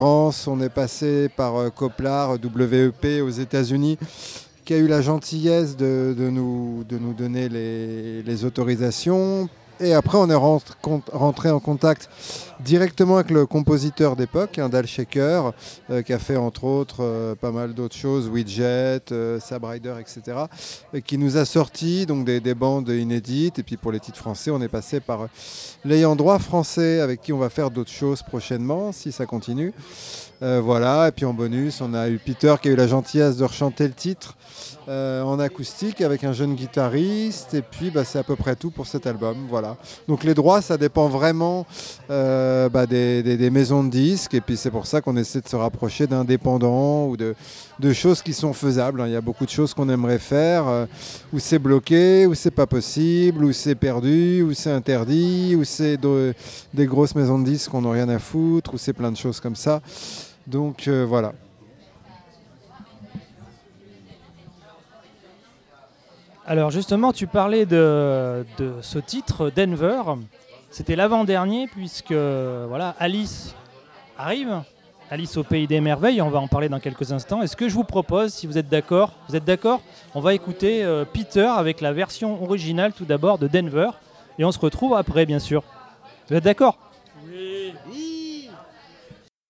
France, on est passé par Coplar, WEP aux États-Unis, qui a eu la gentillesse de nous donner les autorisations. Et après, on est rentré en contact directement avec le compositeur d'époque, Dal Shaker, qui a fait entre autres pas mal d'autres choses, Widget, Sab Rider, etc. Et qui nous a sorti donc, des bandes inédites. Et puis pour les titres français, on est passé par l'ayant droit français, avec qui on va faire d'autres choses prochainement, si ça continue. Voilà, et puis en bonus, on a eu Peter qui a eu la gentillesse de rechanter le titre en acoustique avec un jeune guitariste, et puis c'est à peu près tout pour cet album. Voilà. Donc les droits, ça dépend vraiment des maisons de disques, et puis c'est pour ça qu'on essaie de se rapprocher d'indépendants ou de choses qui sont faisables. Il y a beaucoup de choses qu'on aimerait faire, où c'est bloqué, où c'est pas possible, où c'est perdu, où c'est interdit, où c'est des grosses maisons de disques qu'on n'a rien à foutre, où c'est plein de choses comme ça. Donc voilà. Alors justement, tu parlais de ce titre, Denver. C'était l'avant-dernier puisque voilà, Alice arrive, Alice au Pays des Merveilles, on va en parler dans quelques instants. Est-ce que je vous propose, si vous êtes d'accord, on va écouter Peter avec la version originale tout d'abord de Denver et on se retrouve après bien sûr. Vous êtes d'accord ?